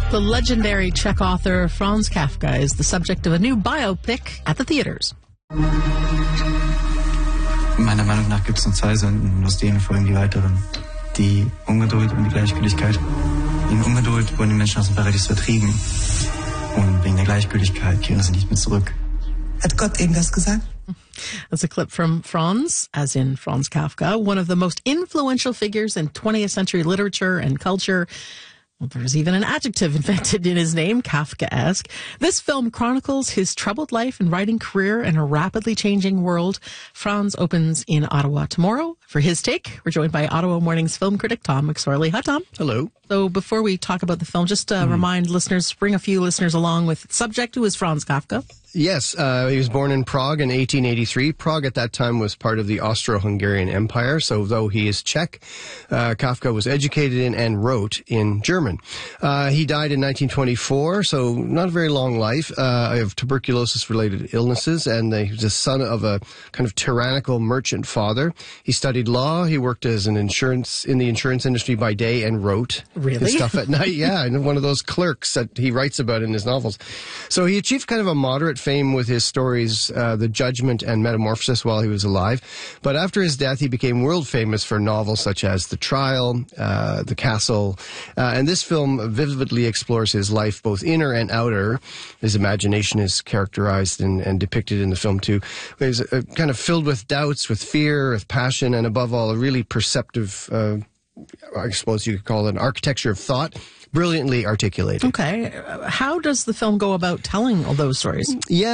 The legendary Czech author Franz Kafka is the subject of a new biopic at the theaters. Meiner Meinung nach gibt es nur zwei Sünden, aus denen folgen die weiteren. Die Ungeduld und die Gleichgültigkeit. Wegen Ungeduld wurden die Menschen aus dem Paradies vertrieben. Und wegen der Gleichgültigkeit kehren sie nicht mehr zurück. Hat Gott eben das gesagt? That's a clip from Franz, as in Franz Kafka, one of the most influential figures in 20th century literature and culture. Well, there's even an adjective invented in his name, Kafkaesque. This film chronicles his troubled life and writing career in a rapidly changing world. Franz opens in Ottawa tomorrow. For his take, we're joined by Ottawa Morning's film critic, Tom McSorley. Hi, Tom. Hello. So before we talk about the film, just remind listeners, bring a few listeners along with its subject. Who is Franz Kafka? Yes, he was born in Prague in 1883. Prague at that time was part of the Austro-Hungarian Empire, so though he is Czech, Kafka was educated in and wrote in German. He died in 1924, so not a very long life, of tuberculosis-related illnesses, and he was the son of a kind of tyrannical merchant father. He studied law, he worked as in the insurance industry by day and wrote his stuff at night. Yeah, and one of those clerks that he writes about in his novels. So he achieved kind of a moderate fame with his stories, The Judgment and Metamorphosis, while he was alive. But after his death, he became world famous for novels such as The Trial, The Castle, and this film vividly explores his life, both inner and outer. His imagination is characterized and depicted in the film too. He's kind of filled with doubts, with fear, with passion, and above all, a really perceptive, I suppose you could call it an architecture of thought, brilliantly articulated. Okay. How does the film go about telling all those stories? Yeah.